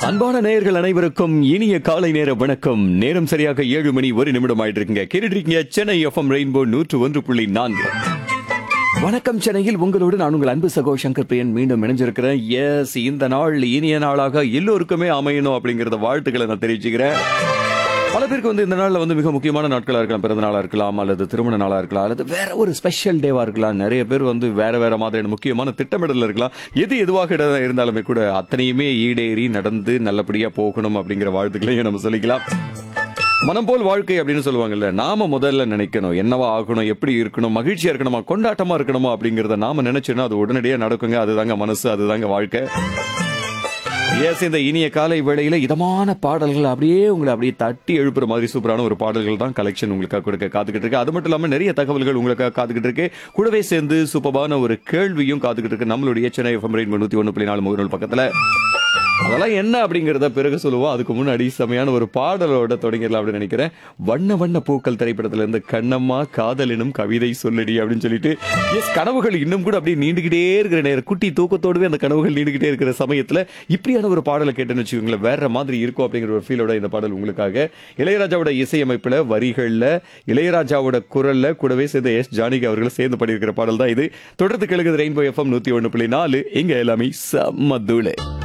அன்பான நேயர்கள் அனைவருக்கும் இனிய காலை நேர வணக்கம். நேரம் சரியாக 7 மணி 1 நிமிடம் ஆயிட்டு இருக்குங்க. கேட்டுட்டு இருக்கீங்க சென்னை எஃப்எம் ரெயின்போ 101.4. வணக்கம் சென்னையில் உங்களோடு நான் உங்கள் அன்பு சகோ சங்கர் பிரியன் மீண்டும் இணைஞ்சிருக்கிறேன். எஸ், இந்த நாள் இனிய நாளாக எல்லோருக்குமே அமையணும் அப்படிங்கறத வாழ்த்துக்களை நான் தெரிவிச்சுக்கிறேன். பல பேருக்கு இந்த நாளில் மிக முக்கியமான நாட்களா இருக்கலாம். பிறந்த நாளா இருக்கலாம், அல்லது திருமண நாளா இருக்கலாம், அல்லது வேற ஒரு ஸ்பெஷல் டேவா இருக்கலாம். நிறைய பேர் வேற வேற மாதிரியான முக்கியமான திட்டமிடல் இருக்கலாம். எதுவாக இருந்தாலுமே கூட அத்தனையுமே ஈடேறி நடந்து நல்லபடியா போகணும் அப்படிங்கிற வாழ்த்துக்களையும் நம்ம சொல்லிக்கலாம். மனம் போல் வாழ்க்கை அப்படின்னு சொல்லுவாங்கல்ல, நாம முதல்ல நினைக்கணும் என்னவா ஆகணும், எப்படி இருக்கணும், மகிழ்ச்சியா இருக்கணுமா, கொண்டாட்டமா இருக்கணுமா அப்படிங்கறத நாம நினைச்சோன்னா அது உடனடியா நடக்குங்க. அதுதாங்க மனசு, அதுதாங்க வாழ்க்கை. எஸ், இந்த இனிய காலை வேளையில இதமான பாடல்கள் உங்களை தட்டி எழுப்புற மாதிரி சூப்பரான ஒரு பாடல்கள் தான் கலெக்ஷன் உங்களுக்காக கொடுக்க காத்துக்கிட்டு இருக்கு. அது மட்டும் இல்லாம நிறைய தகவல்கள் உங்களுக்காக காத்துக்கிட்டு இருக்கு. கூடவே சேர்ந்து சூப்பரான ஒரு கேள்வியும் காத்துக்கிட்டு இருக்கு நம்மளுடைய சென்னை எஃப்எம் ரெயின்போ 101.4 முகநூல் பக்கத்துல. அதெல்லாம் என்ன அப்படிங்கறத பிறகு சொல்லுவோம். அதுக்கு முன்னாடி செமையான ஒரு பாடலோட தொடங்கிடலாம் அப்படின்னு நினைக்கிறேன். வண்ண வண்ண பூக்கள் திரைப்படத்துல இருந்து கண்ணம்மா காதலினும் கவிதை சொல்லடி அப்படின்னு சொல்லிட்டு, எஸ், கனவுகள் இன்னும் கூட அப்படியே நீண்டுகிட்டே இருக்கிற நேரம், குட்டி தூக்கத்தோடவே அந்த கனவுகள் நீண்டுகிட்டே இருக்கிற சமயத்துல இப்படியான ஒரு பாடலை கேட்டேன்னு வச்சுக்கோங்களேன், வேற மாதிரி இருக்கும் அப்படிங்கிற ஒரு ஃபீலோட இந்த பாடல் உங்களுக்காக. இளையராஜாவோட இசையமைப்புல, வரிகள்ல, இளையராஜாவோட குரல்ல, கூடவே சேர்ந்த எஸ் ஜானகி அவர்கள் சேர்ந்து பாடியிருக்கிற பாடல் தான் இது. தொடர்ந்து கேளுங்க ரெயின்போ எஃப்எம் 101.4. இங்க எல்லாமே செம்ம தூளு.